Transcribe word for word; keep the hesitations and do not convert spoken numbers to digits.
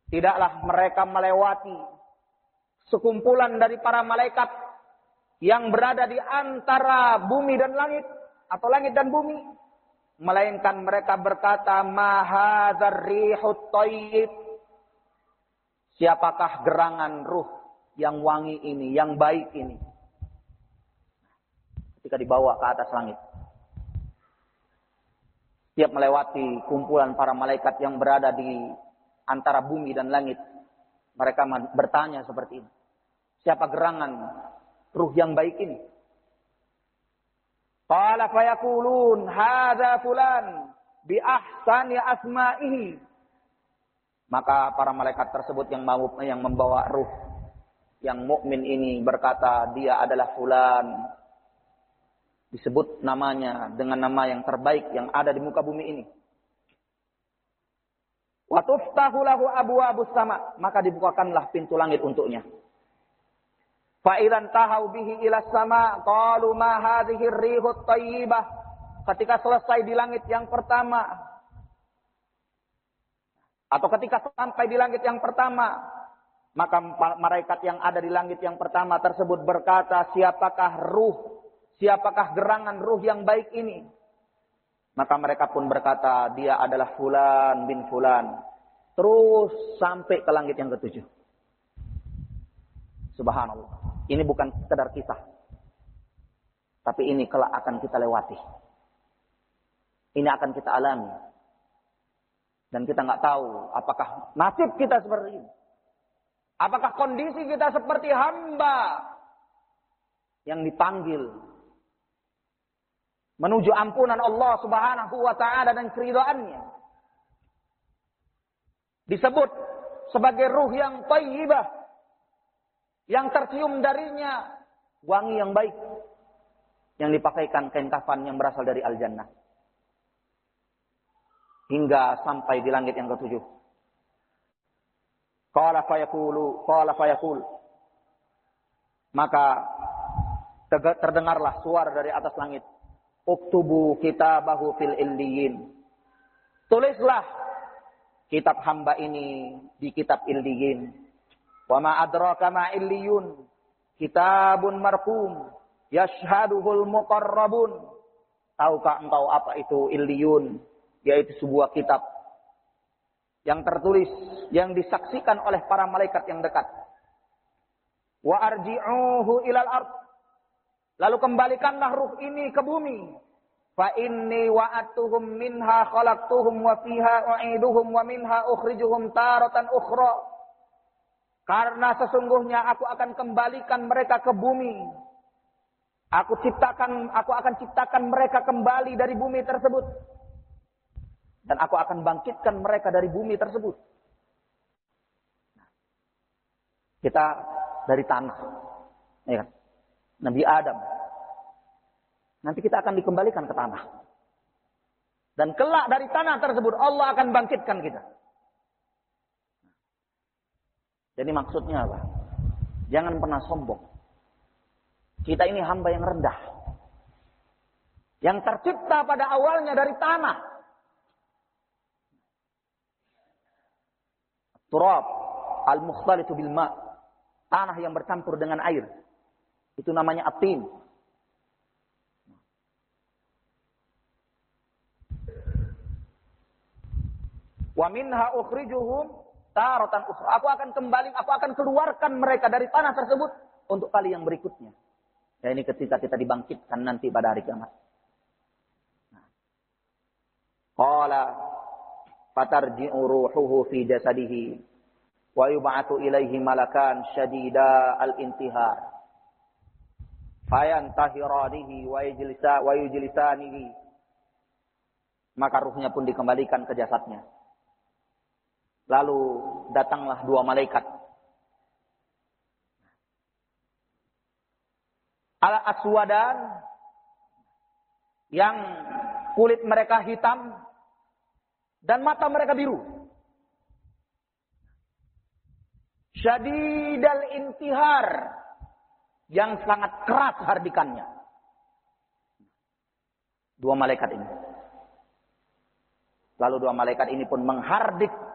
tidaklah mereka melewati sekumpulan dari para malaikat yang berada di antara bumi dan langit atau langit dan bumi, melainkan mereka berkata, ma hadzal rihut thayyib, siapakah gerangan ruh yang wangi ini, yang baik ini, ketika dibawa ke atas langit. Setiap melewati kumpulan para malaikat yang berada di antara bumi dan langit, mereka bertanya seperti ini, siapa gerangan ruh yang baik ini? Qala fayaqulun hadza fulan bi ahsani asma'ihi. Maka para malaikat tersebut yang mau yang membawa ruh yang mukmin ini berkata, dia adalah fulan. Disebut namanya dengan nama yang terbaik yang ada di muka bumi ini. Wa tuftahu lahu abwaabus sama, maka dibukakanlah pintu langit untuknya. Fa idzan tahau bihi ila sama qalu ma hadhihi ar-rihut thayyibah. Ketika selesai di langit yang pertama, atau ketika sampai di langit yang pertama, maka malaikat yang ada di langit yang pertama tersebut berkata, siapakah ruh, siapakah gerangan ruh yang baik ini? Maka mereka pun berkata, dia adalah fulan bin fulan. Terus sampai ke langit yang ketujuh. Subhanallah. Ini bukan sekedar kisah. Tapi ini kelak akan kita lewati. Ini akan kita alami. Dan kita nggak tahu apakah nasib kita seperti ini. Apakah kondisi kita seperti hamba yang dipanggil menuju ampunan Allah Subhanahu wa taala dan keridhaannya. Disebut sebagai ruh yang thayyibah, yang tercium darinya wangi yang baik, yang dipakaikan kain kafan yang berasal dari al-jannah. Hingga sampai di langit yang ketujuh. Qala fayaqulu, qala fayaqul. Maka terdengarlah suara dari atas langit. Uktubu kitabahu fil illiyin. Tulislah kitab hamba ini di kitab illiyin. Wa ma adraka ma illiyun. Kitabun marqum yashhaduhul muqarrabun. Tahukah engkau apa itu illiyun? Yaitu sebuah kitab yang tertulis, yang disaksikan oleh para malaikat yang dekat. Wa arji'uhu ilal ard. Lalu kembalikanlah ruh ini ke bumi. Fa inni wa'atuhum minha khalaqtuhum wa fiha u'iduhum wa minha ukhrijuhum taratan ukhra. Karena sesungguhnya aku akan kembalikan mereka ke bumi. Aku ciptakan, aku akan ciptakan mereka kembali dari bumi tersebut. Dan aku akan bangkitkan mereka dari bumi tersebut. Kita dari tanah. Ya kan? Nabi Adam. Nanti kita akan dikembalikan ke tanah. Dan kelak dari tanah tersebut Allah akan bangkitkan kita. Jadi maksudnya apa? Jangan pernah sombong. Kita ini hamba yang rendah. Yang tercipta pada awalnya dari tanah. Turab al-mukhtalitu bil ma'. Tanah yang bercampur dengan air. Itu namanya atin. Wa minha ukhrijuhum taratan ukhra. Aku akan kembali, aku akan keluarkan mereka dari tanah tersebut untuk kali yang berikutnya. Ya, ini ketika kita dibangkitkan nanti pada hari kiamat. Qala fatarji'u ruhuhu fi jasadihi wa yub'atsu ilaihi malakan syadida al-intihar fayantahiranihi wa yajlisa wa yujlisanihi. Maka ruhnya pun dikembalikan ke jasadnya. Lalu datanglah dua malaikat. Al-aswadan, yang kulit mereka hitam dan mata mereka biru. Syadidal intihar, yang sangat keras hardikannya. Dua malaikat ini. Lalu dua malaikat ini pun menghardik